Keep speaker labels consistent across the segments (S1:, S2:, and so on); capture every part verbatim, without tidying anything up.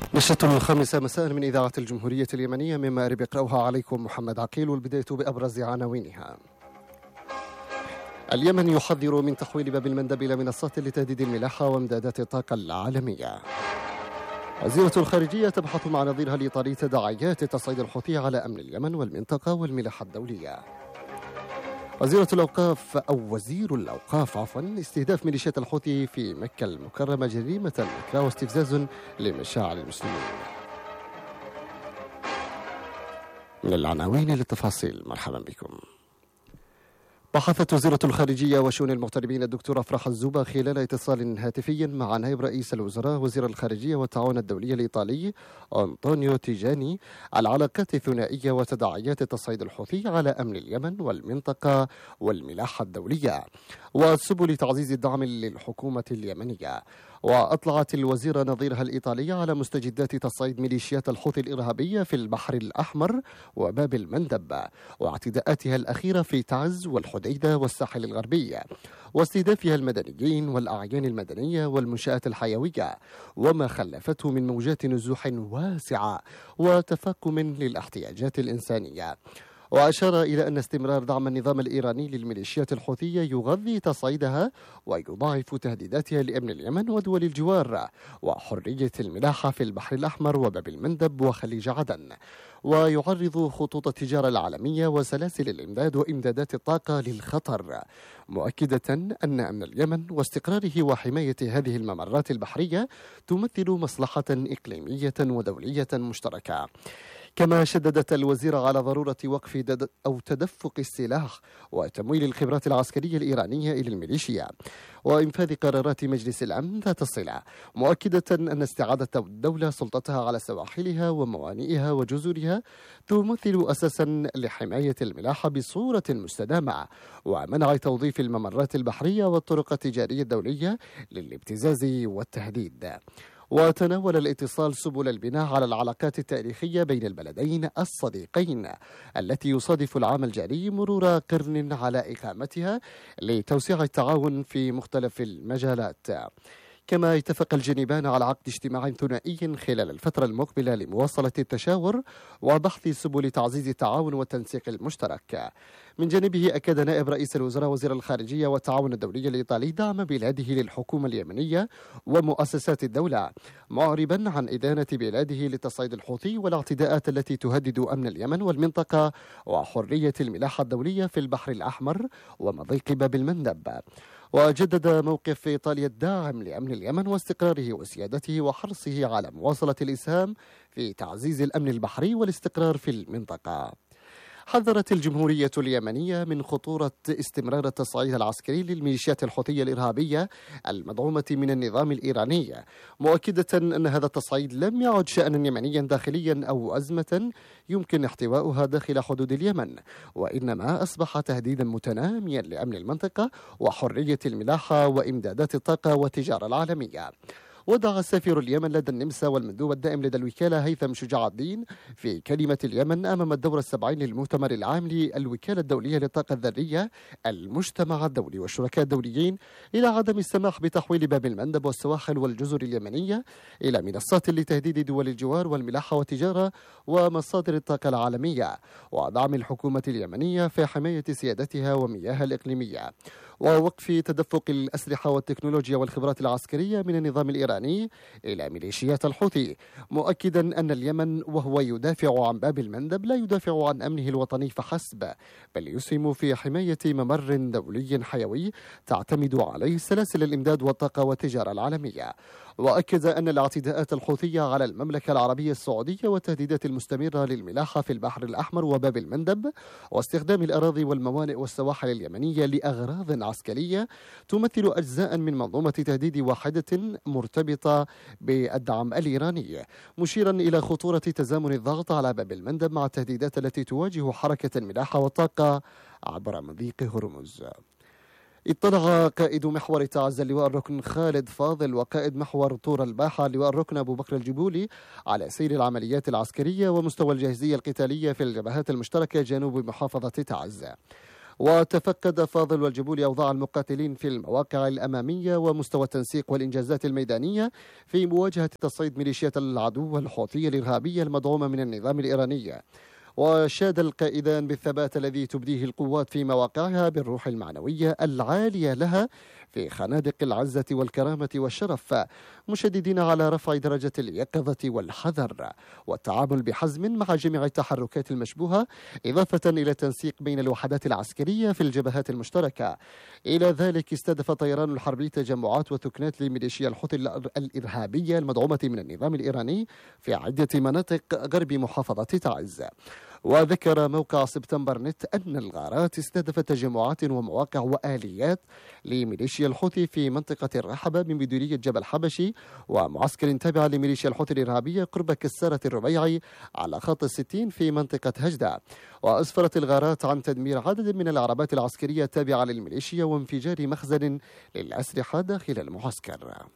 S1: نشرة الخامسة مساء من إذاعة الجمهورية اليمنية، مما قرب يقرأها عليكم محمد عقيل، والبداية بأبرز عناوينها. اليمن يحذر من تحويل باب المندب إلى منصات لتهديد الملاحة وامدادات الطاقة العالمية. وزيرة الخارجية تبحث مع نظيرها الإيطالي تداعيات تصعيد الحوثي على أمن اليمن والمنطقة والملاحة الدولية. وزيرة الأوقاف أو وزير الأوقاف عفوا استهداف ميليشيات الحوثي في مكة المكرمة جريمة نكراء واستفزاز لمشاعر المسلمين. من العناوين للتفاصيل، مرحبا بكم. بحثت وزيرة الخارجية وشؤون المغتربين الدكتورة أفراح الزوبة خلال اتصال هاتفي مع نائب رئيس الوزراء وزير الخارجية والتعاون الدولي الإيطالي أنطونيو تيجاني العلاقات الثنائية وتداعيات تصعيد الحوثي على أمن اليمن والمنطقة والملاحة الدولية وسبل تعزيز الدعم للحكومة اليمنية. وأطلعت الوزيرة نظيرها الإيطالي على مستجدات تصعيد ميليشيات الحوثي الإرهابية في البحر الأحمر وباب المندب واعتداءاتها الأخيرة في تعز والحديدة والساحل الغربي واستهدافها المدنيين والأعيان المدنية والمنشآت الحيوية وما خلفته من موجات نزوح واسعة وتفاقم للاحتياجات الإنسانية. وأشار إلى أن استمرار دعم النظام الإيراني للميليشيات الحوثية يغذي تصعيدها ويضاعف تهديداتها لأمن اليمن ودول الجوار وحرية الملاحة في البحر الأحمر وباب المندب وخليج عدن، ويعرض خطوط التجارة العالمية وسلاسل الإمداد وإمدادات الطاقة للخطر، مؤكدة أن أمن اليمن واستقراره وحماية هذه الممرات البحرية تمثل مصلحة إقليمية ودولية مشتركة. كما شددت الوزيرة على ضرورة وقف أو تدفق السلاح وتمويل الخبرات العسكرية الإيرانية إلى الميليشيا وإنفاذ قرارات مجلس الأمن ذات الصلة، مؤكدة أن استعادة الدولة سلطتها على سواحلها وموانئها وجزرها تمثل أساسا لحماية الملاحة بصورة مستدامة ومنع توظيف الممرات البحرية والطرق التجارية الدولية للابتزاز والتهديد. وتناول الاتصال سبل البناء على العلاقات التاريخية بين البلدين الصديقين التي يصادف العام الجاري مرور قرن على إقامتها لتوسيع التعاون في مختلف المجالات. كما اتفق الجانبان على عقد اجتماع ثنائي خلال الفترة المقبلة لمواصلة التشاور وبحث سبل تعزيز التعاون والتنسيق المشترك. من جانبه أكد نائب رئيس الوزراء وزير الخارجية والتعاون الدولي الإيطالي دعم بلاده للحكومة اليمنية ومؤسسات الدولة، معربا عن إدانة بلاده لتصعيد الحوثي والاعتداءات التي تهدد أمن اليمن والمنطقة وحرية الملاحة الدولية في البحر الأحمر ومضيق باب المندب. وجدد موقف إيطاليا الداعم لأمن اليمن واستقراره وسيادته وحرصه على مواصلة الإسهام في تعزيز الأمن البحري والاستقرار في المنطقة. حذرت الجمهورية اليمنية من خطورة استمرار التصعيد العسكري للميليشيات الحوثية الإرهابية المدعومة من النظام الإيراني، مؤكدة أن هذا التصعيد لم يعد شأنا يمنيا داخليا أو أزمة يمكن احتوائها داخل حدود اليمن، وإنما أصبح تهديدا متناميا لأمن المنطقة وحرية الملاحة وإمدادات الطاقة والتجارة العالمية. ودعا سفير اليمن لدى النمسا والمندوب الدائم لدى الوكالة هيثم شجاع الدين في كلمة اليمن أمام الدورة السبعين للمؤتمر العام للوكالة الدولية للطاقة الذرية المجتمع الدولي والشركاء الدوليين إلى عدم السماح بتحويل باب المندب والسواحل والجزر اليمنية إلى منصات لتهديد دول الجوار والملاحة والتجارة ومصادر الطاقة العالمية، ودعم الحكومة اليمنية في حماية سيادتها ومياهها الإقليمية، ووقف تدفق الأسلحة والتكنولوجيا والخبرات العسكرية من النظام الإيراني إلى ميليشيات الحوثي، مؤكدا أن اليمن وهو يدافع عن باب المندب لا يدافع عن أمنه الوطني فحسب، بل يسهم في حماية ممر دولي حيوي تعتمد عليه سلاسل الإمداد والطاقة والتجارة العالمية. وأكد أن الاعتداءات الحوثية على المملكة العربية السعودية والتهديدات المستمرة للملاحة في البحر الأحمر وباب المندب واستخدام الأراضي والموانئ والسواحل اليمنية لأغراض عسكرية تمثل أجزاء من منظومة تهديد واحدة مرتبطة بالدعم الإيراني، مشيرا إلى خطورة تزامن الضغط على باب المندب مع التهديدات التي تواجه حركة الملاحة والطاقة عبر مضيق هرمز. اطلع قائد محور تعز اللواء الركن خالد فاضل وقائد محور طور الباحة اللواء الركن أبو بكر الجبولي على سير العمليات العسكرية ومستوى الجاهزية القتالية في الجبهات المشتركة جنوب محافظة تعز. وتفقد فاضل والجبولي أوضاع المقاتلين في المواقع الأمامية ومستوى التنسيق والإنجازات الميدانية في مواجهة تصعيد ميليشيات العدو الحوثية الإرهابية المدعومة من النظام الإيراني. وشاد القائدان بالثبات الذي تبديه القوات في مواقعها بالروح المعنوية العالية لها في خنادق العزة والكرامة والشرف، مشددين على رفع درجة اليقظة والحذر والتعامل بحزم مع جميع التحركات المشبوهة، إضافة إلى التنسيق بين الوحدات العسكرية في الجبهات المشتركة. إلى ذلك استهدف طيران الحرب تجمعات وثكنات لميليشيا الحوثي الإرهابية المدعومة من النظام الإيراني في عدة مناطق غرب محافظة تعز. وذكر موقع سبتمبر نت أن الغارات استهدفت تجمعات ومواقع وآليات لميليشيا الحوثي في منطقة الرحبة من مديرية جبل حبشي ومعسكر تابع لميليشيا الحوثي الإرهابية قرب كسارة الربيعي على خط الستين في منطقة هجدة. وأسفرت الغارات عن تدمير عدد من العربات العسكرية التابعة للميليشيا وانفجار مخزن للأسلحة داخل المعسكر.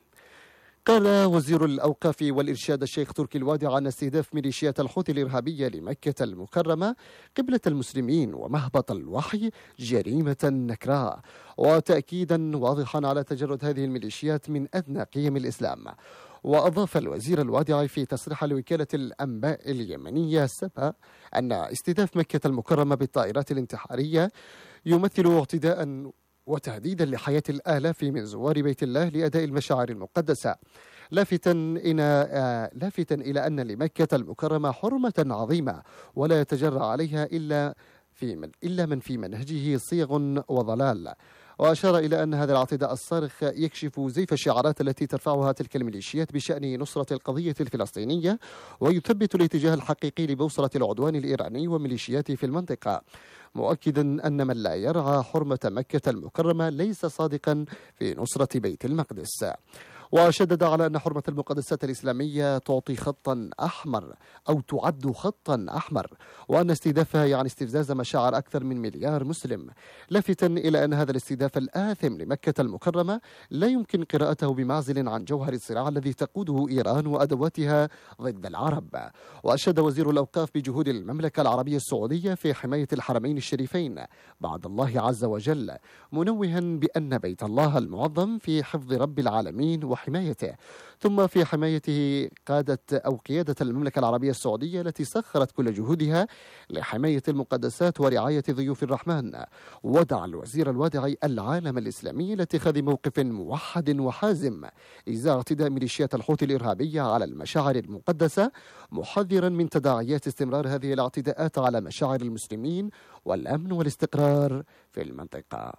S1: قال وزير الأوقاف والإرشاد الشيخ تركي الوادع أن استهداف ميليشيات الحوثي الإرهابية لمكة المكرمة قبلة المسلمين ومهبط الوحي جريمة نكراء، وتأكيدا واضحا على تجرد هذه الميليشيات من أدنى قيم الإسلام. وأضاف الوزير الوادع في تصريح لوكالة الأنباء اليمنية سبا أن استهداف مكة المكرمة بالطائرات الانتحارية يمثل اعتداء وتهديدا لحياة الآلاف من زوار بيت الله لأداء المشاعر المقدسة، لافتا إلى لافتا إلى أن لمكة المكرمة حرمة عظيمة ولا يتجرأ عليها إلا في من إلا من في منهجه صيغ وضلال. وأشار إلى أن هذا الاعتداء الصارخ يكشف زيف الشعارات التي ترفعها تلك الميليشيات بشأن نصرة القضية الفلسطينية، ويثبت الاتجاه الحقيقي لبوصلة العدوان الإيراني وميليشياته في المنطقة، مؤكدا أن من لا يرعى حرمة مكة المكرمة ليس صادقا في نصرة بيت المقدس. وشدد على أن حرمة المقدسات الإسلامية تعطي خطا أحمر أو تعد خطا أحمر، وأن استهدافها يعني استفزاز مشاعر أكثر من مليار مسلم، لافتا إلى أن هذا الاستهداف الآثم لمكة المكرمة لا يمكن قراءته بمعزل عن جوهر الصراع الذي تقوده إيران وأدواتها ضد العرب. وأشاد وزير الأوقاف بجهود المملكة العربية السعودية في حماية الحرمين الشريفين بعد الله عز وجل، منوها بأن بيت الله المعظم في حفظ رب العالمين وحمايته، ثم في حمايته قادة أو قيادة المملكة العربية السعودية التي سخرت كل جهودها لحماية المقدسات ورعاية ضيوف الرحمن. ودعا الوزير الوادعي العالم الإسلامي لاتخاذ موقف موحد وحازم إزاء اعتداء ميليشيات الحوثي الإرهابية على المشاعر المقدسة، محذرا من تداعيات استمرار هذه الاعتداءات على مشاعر المسلمين والأمن والاستقرار في المنطقة.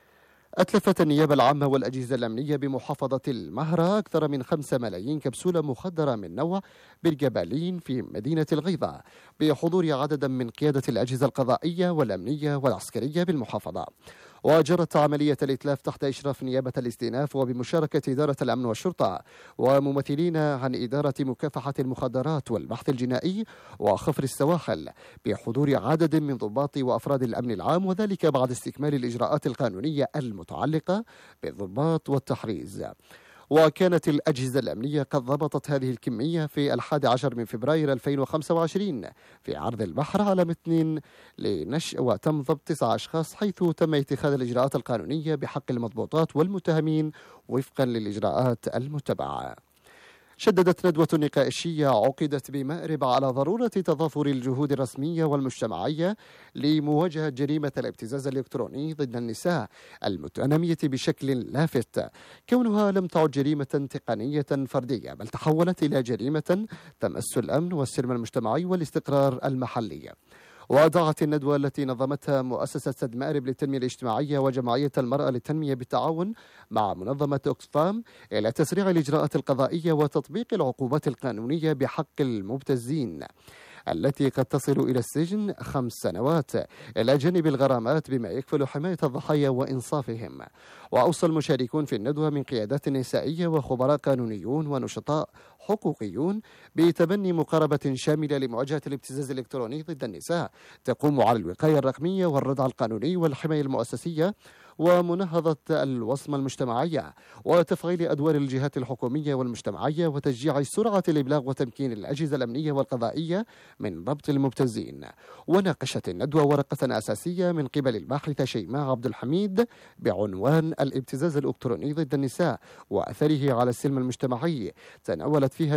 S1: أتلفت النيابة العامة والأجهزة الأمنية بمحافظة المهرة أكثر من خمسة ملايين كبسولة مخدرة من نوع برجبالين في مدينة الغيضة بحضور عدد من قيادة الأجهزة القضائية والأمنية والعسكرية بالمحافظة. وجرت عملية الإتلاف تحت إشراف نيابة الاستئناف وبمشاركة إدارة الأمن والشرطة وممثلين عن إدارة مكافحة المخدرات والبحث الجنائي وخفر السواحل بحضور عدد من ضباط وأفراد الأمن العام، وذلك بعد استكمال الإجراءات القانونية المتعلقة بالضباط والتحريز. وكانت الأجهزة الأمنية قد ضبطت هذه الكمية في الحادي عشر من فبراير ألفين وخمسة وعشرين في عرض البحر على متن لنشء، وتم ضبط تسعة أشخاص حيث تم اتخاذ الإجراءات القانونية بحق المضبوطات والمتهمين وفقا للإجراءات المتبعة. شددت ندوة نقاشية عقدت بمأرب على ضرورة تضافر الجهود الرسمية والمجتمعية لمواجهة جريمة الابتزاز الإلكتروني ضد النساء المتنامية بشكل لافت، كونها لم تعد جريمة تقنية فردية بل تحولت إلى جريمة تمس الأمن والسلم المجتمعي والاستقرار المحلي. ودعت الندوة التي نظمتها مؤسسة سد مأرب للتنمية الاجتماعية وجمعية المرأة للتنمية بالتعاون مع منظمة أكسفام إلى تسريع الإجراءات القضائية وتطبيق العقوبات القانونية بحق المبتزين التي قد تصل إلى السجن خمس سنوات إلى جانب الغرامات بما يكفل حماية الضحايا وإنصافهم. وأوصى المشاركون في الندوة من قيادات نسائية وخبراء قانونيون ونشطاء حقوقيون بتبني مقاربة شاملة لمواجهة الابتزاز الإلكتروني ضد النساء تقوم على الوقاية الرقمية والردع القانوني والحماية المؤسسية، ومناهضة الوصمة المجتمعية وتفعيل أدوار الجهات الحكومية والمجتمعية وتشجيع سرعة الإبلاغ وتمكين الأجهزة الأمنية والقضائية من ضبط المبتزين. وناقشت الندوة ورقة أساسية من قبل الباحثة شيماء عبد الحميد بعنوان الابتزاز الإلكتروني ضد النساء وأثره على السلم المجتمعي، تناولت فيها